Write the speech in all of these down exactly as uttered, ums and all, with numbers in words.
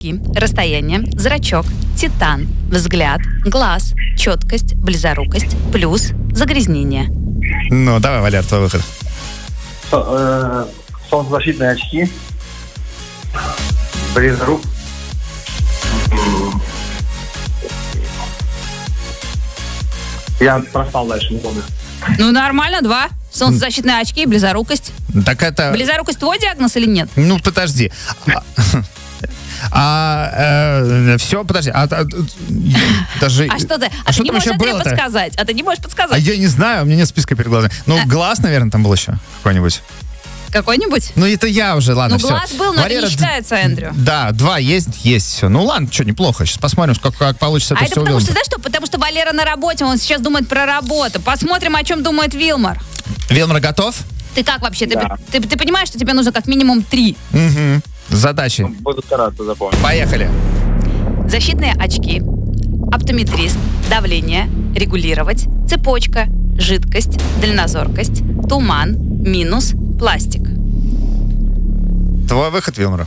очки, расстояние, зрачок, титан, взгляд, глаз, четкость, близорукость, плюс загрязнение. Ну, давай, Валер, твой выход. Со- э, солнцезащитные очки. Близорук. Я проспал дальше, не помню. Ну, нормально, два. Солнцезащитные очки и близорукость. Так это... Близорукость твой диагноз или нет? Ну, подожди. А, э, все, подожди. А, а, даже, А что ты? А, а ты что не там можешь еще ответ было-то? подсказать? А ты не можешь А подсказать? я не знаю, у меня нет списка перед глазами. Ну, А. глаз, наверное, там был еще какой-нибудь. Какой-нибудь? Ну, это я уже, ладно, Ну, все. глаз был, но это не считается, Эндрю. Да, два есть, есть все. Ну, ладно, что, неплохо. Сейчас посмотрим, как, как получится А это это все потому увидим. что, знаешь что? Потому что Валера на работе, он сейчас думает про работу. Посмотрим, о чем думает Вилмар. Вилмар готов? Ты как вообще? Ты, Да. ты, ты понимаешь, что тебе нужно как минимум три? Угу. Задачи. Буду стараться запомнить. Поехали. Защитные очки, оптометрист, давление, регулировать, цепочка, жидкость, дальнозоркость, туман, минус, пластик. Твой выход, Вилмар.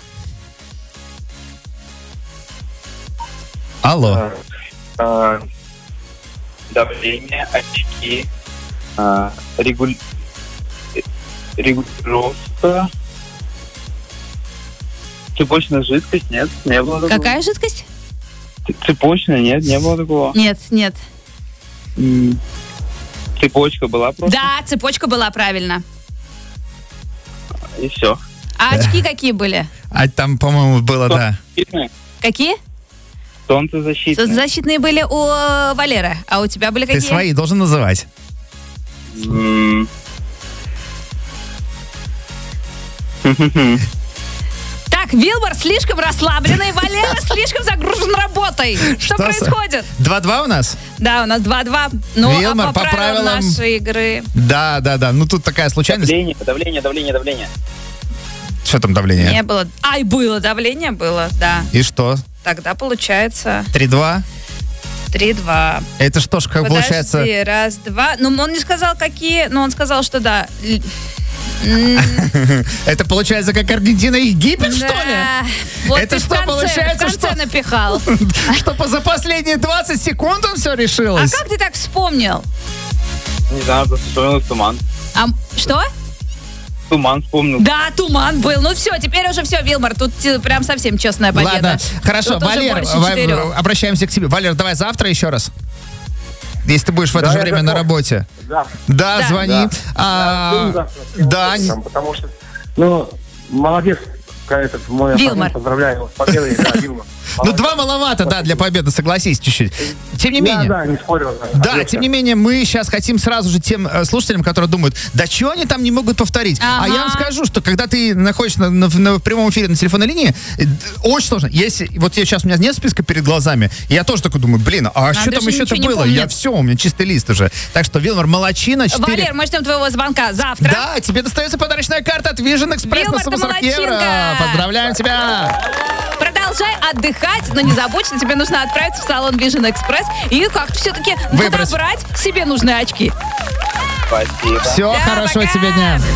Алло. Э, давление, очки, э, регуль... э, регулировка, цепочная жидкость, нет, не было такого. Какая жидкость? Ц- Цепочная, нет, не было такого. Нет, нет. М, Цепочка была просто, Да, цепочка была правильно. и все. А очки какие были? А там, по-моему, было, да. Какие? Солнцезащитные. Защитные были у э, Валеры, а у тебя были Ты какие? свои должен называть. М. Так, Вилмар слишком расслабленный, Валера слишком загружен работой. Что, Что с- происходит? Два-два у нас? Да, у нас два-два. Ну, Вилмар, а по, по правилам правилам- нашей игры. Да, да, да. Ну, тут такая случайность. Давление, давление, давление, давление. Что там давление? Не было. Ай, было, давление было, да. И что? Тогда получается Три-два? три-два. Это что ж, как получается... Подожди, раз, два. Ну, он не сказал, какие, но он сказал, что да. Л- м, Это получается как Аргентина и Египет, что ли? да. Вот Это ты в что, конце- получается, в конце что- напихал. Что за последние двадцать секунд он все А решилось? как ты так вспомнил? Не знаю, просто вспомнил туман. А, м- что? Туман вспомнил. Да, туман был. Ну все, теперь уже все, Вилмар. Тут э, прям совсем честная победа. Ладно, хорошо, Тут уже Валер, больше Ва- четырех. обращаемся к тебе. Валер, давай завтра еще раз. Если ты будешь в это Да, же я время на готов. работе. Да. Да, Да. звони. Да. А, да, не- Там, потому что, ну, молодец, этот мой Вилмар. оппонент, поздравляю его с победой, да, Вилмар. ну два маловато, да, для победы, согласись чуть-чуть. Тем не Да, менее. да, не спорю. Да, Отлично. тем не менее, мы сейчас хотим сразу же тем э, слушателям, которые думают, да что они там не могут повторить? А Ага. я вам скажу, что когда ты находишься на, на- на- в прямом эфире на телефонной линии, э, д- очень сложно. Если вот я сейчас у меня нет списка перед глазами, и я тоже такой думаю, блин, а что там Андрюша еще-то ничего не было? помнит. Я все, у меня чистый лист уже. Так что, Вилмар, молодчина, четыре. Валер, мы ждем твоего звонка завтра. Да, тебе достается подарочная карта от Vision Express Вилмар, на ты сумму сорок евро. молодчинка. Поздравляем тебя! Продолжай отдыхать, но не забудь, что тебе нужно отправиться в салон Vision Express и как-то все-таки Выбрать. подобрать себе нужные очки. Спасибо. Все, Да, хорошего пока. тебе дня.